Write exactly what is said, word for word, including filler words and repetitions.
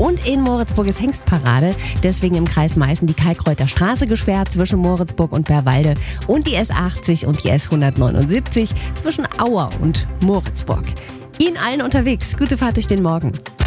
Und in Moritzburg ist Hengstparade. Deswegen im Kreis Meißen die Kalkreuter Straße gesperrt zwischen Moritzburg und Bärwalde und die S achtzig und die S hundertneunundsiebzig zwischen Auer und Moritzburg. Ihnen allen unterwegs, gute Fahrt durch den Morgen.